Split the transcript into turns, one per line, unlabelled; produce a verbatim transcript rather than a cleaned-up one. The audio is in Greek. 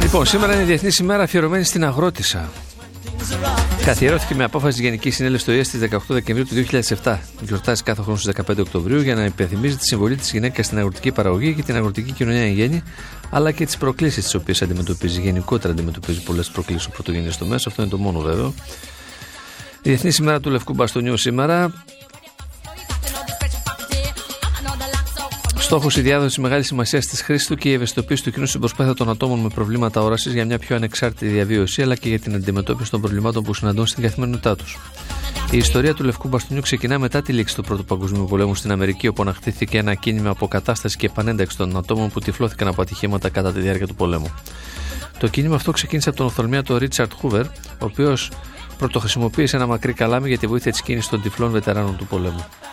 Λοιπόν, σήμερα είναι η Διεθνής ημέρα αφιερωμένη στην αγρότισσα. Καθιερώθηκε με απόφαση της Γενικής Συνέλευσης του ΟΗΕ στις δεκαοκτώ Δεκεμβρίου του δύο χιλιάδες επτά. Γιορτάζει κάθε χρόνο στις δεκαπέντε Οκτωβρίου για να υπενθυμίζει τη συμβολή της γυναίκας στην αγροτική παραγωγή και την αγροτική κοινωνία εν γέννη, αλλά και τις προκλήσεις τις οποίες αντιμετωπίζει. Γενικότερα αντιμετωπίζει πολλές προκλήσεις ο πρωτογενής τομέας, αυτό είναι το μόνο βέβαιο. Η Διεθνής ημέρα του Λευκού Μπαστούνιου σήμερα. Στόχος η διάδοση της μεγάλης σημασίας της χρήσης του και η ευαισθητοποίηση του κοινού στην προσπάθεια των ατόμων με προβλήματα όρασης για μια πιο ανεξάρτητη διαβίωση, αλλά και για την αντιμετώπιση των προβλημάτων που συναντούν στην καθημερινότητά τους. Η ιστορία του Λευκού Μπαστούνιου ξεκινά μετά τη λήξη του Πρώτου Παγκοσμίου Πολέμου στην Αμερική, όπου ανακτήθηκε ένα κίνημα αποκατάσταση και επανένταξη των ατόμων που τυφλώθηκαν από ατυχήματα κατά τη διάρκεια του πολέμου. Το κίνημα αυτό ξεκίνησε από τον οφθαλμιάτο Ρίτσαρντ Χούβερ, ο οποίος πρωτοχρησιμοποίησε ένα μακρύ καλάμι για τη βοήθεια της κίνησης των τυφλών βετεράνων του πολέμου.